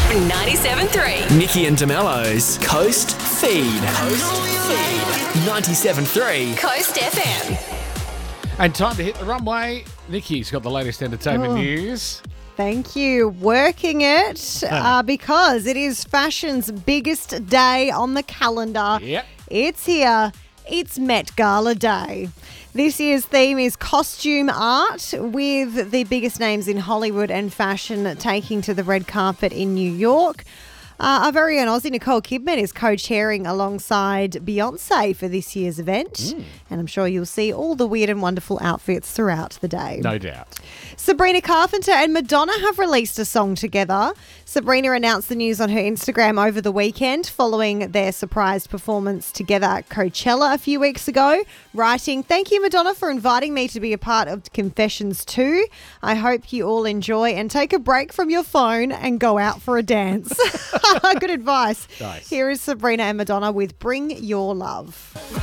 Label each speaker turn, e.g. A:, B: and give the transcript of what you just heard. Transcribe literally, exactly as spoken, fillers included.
A: ninety-seven point three.
B: Nikki and DeMello's Coast Feed. Coast Feed. ninety-seven point three.
A: Coast F M.
C: And time to hit the runway. Nikki's got the latest entertainment
D: Oh.
C: news.
D: Thank you. Working it uh, because it is fashion's biggest day on the calendar.
C: Yep.
D: It's here. It's Met Gala Day. This year's theme is costume art, with the biggest names in Hollywood and fashion taking to the red carpet in New York. Uh, our very own Aussie Nicole Kidman is co-chairing alongside Beyonce for this year's event. Mm. And I'm sure you'll see all the weird and wonderful outfits throughout the day.
C: No doubt.
D: Sabrina Carpenter and Madonna have released a song together. Sabrina announced the news on her Instagram over the weekend following their surprise performance together at Coachella a few weeks ago, writing, "Thank you, Madonna, for inviting me to be a part of Confessions two. I hope you all enjoy and take a break from your phone and go out for a dance." Good advice.
C: Nice.
D: Here is Sabrina and Madonna with Bring Your Love.